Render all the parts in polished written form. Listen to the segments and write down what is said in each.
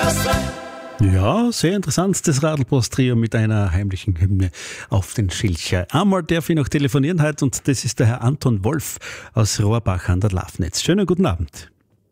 Ja, sehr interessant, das Radlpost-Trio mit einer heimlichen Hymne auf den Schilcher. Einmal darf ich noch telefonieren heute und das ist der Herr Anton Wolf aus Rohrbach an der Lafnitz. Schönen guten Abend.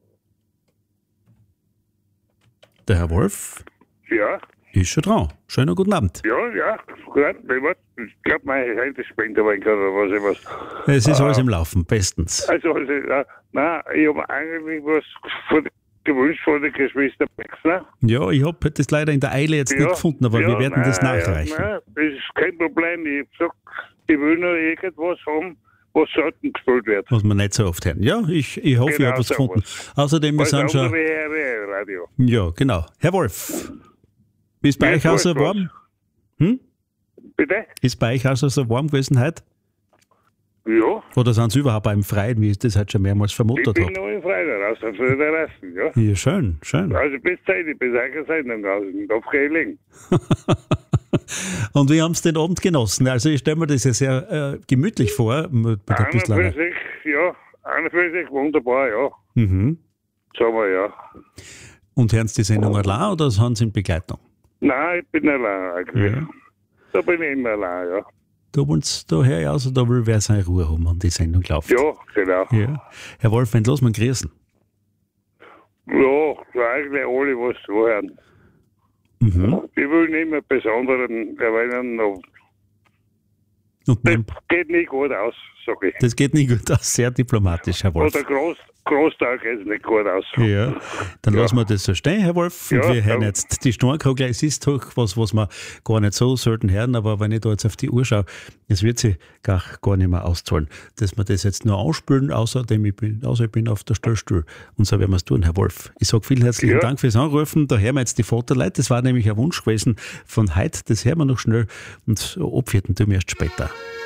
Der Herr Wolf? Ja, Ist schon dran. Schönen guten Abend. ja, gut. Ich glaube, mein Handy springt aber nicht oder was. Es ist alles im Laufen, bestens. Also, nein, ich habe eigentlich was gewünscht von der Geschwister Wechsler. Ja, ich habe das leider in der Eile jetzt nicht gefunden, aber wir werden das nachreichen. Nein, das ist kein Problem. Ich habe gesagt, ich will nur irgendwas haben, was selten gespielt wird. Was man nicht so oft hören. Ja, ich hoffe, ich habe was so gefunden. Außerdem, wir sind schon... Radio. Ja, genau. Herr Wolf, ist bei euch auch so warm? Bitte? Ist bei euch auch so warm gewesen heute? Ja, Oder sind Sie überhaupt beim Freien, wie ich das heute schon mehrmals ich vermutet bin habe? noch im Freitag raus, auf der Terrassen, ja. Ja, schön, schön. Also bis Zeit, bis einer Sendung draußen, da kann ich liegen. Und wie haben Sie den Abend genossen? Also ich stelle mir das ja sehr gemütlich vor. Mit ein bisschen Einer für sich wunderbar, ja. Mhm. Sagen wir, ja. Und hören Sie die Sendung allein oder haben Sie in Begleitung? Nein, ich bin allein eigentlich. Ja. Da bin ich immer allein, ja. Da höre ich aus, da will wer seine Ruhe haben, wenn die Sendung läuft. Ja, genau. Ja. Herr Wolf, wenn los, man grüßen. Ja, so eigentlich alle was zuhören. Mhm. Ich will nicht mehr Besonderen erwähnen. Und Das mein, geht nicht gut aus, sag ich. das geht nicht gut aus, sehr diplomatisch, Herr Wolf. Oder Großteil geht es nicht gut aus. Ja, dann lassen wir das so stehen, Herr Wolf. Und Ja, wir hören dann- jetzt die Stornkogel. Es ist doch was wir gar nicht so selten hören, aber wenn ich da jetzt auf die Uhr schaue, es wird sich gar nicht mehr auszahlen, dass wir das jetzt nur ausspülen, außer ich bin auf der Stellstuhl. Und so werden wir es tun, Herr Wolf. Ich sage vielen herzlichen Ja. Dank fürs Anrufen. Da hören wir jetzt die Vaterleute. Das war nämlich ein Wunsch gewesen von heute. Das hören wir noch schnell und abvierten tun wir erst später.